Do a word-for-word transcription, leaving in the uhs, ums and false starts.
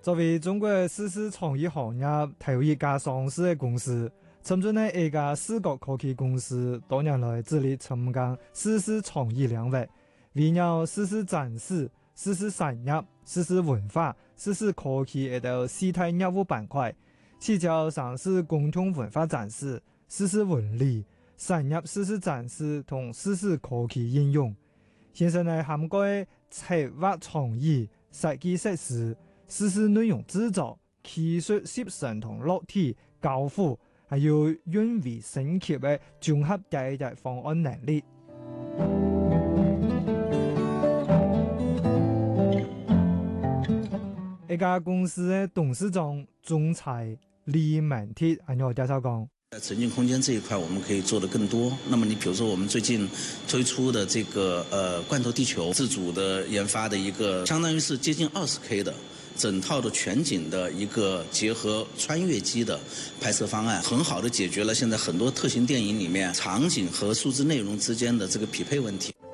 作為中國實施創意行業頭一家上市的公司，深圳的一家視覺科技公司多年來致力深耕實施創意領域，圍繞實施展示、實施產業、實施文化、實施科技一道四大業務板塊，聚焦上市共同文化展示、實施文理、產業實施展示同實施科技應用。現在呢涵蓋策劃創意、設計設施、實施內容製造、技術協成同落地交付，還有運維升級的綜合解決方案能力。一家公司的董事長、總裁李滿鐵還有介紹講， 在沉浸空間這一塊，我們可以做得更多。那麼你比如說，我們最近推出的這個呃罐頭地球自主的研發的一個，相當於是接近二十 K 的整套的全景的一個結合穿越機的拍攝方案，很好的解決了現在很多特型電影裡面場景和數字內容之間的這個匹配問題。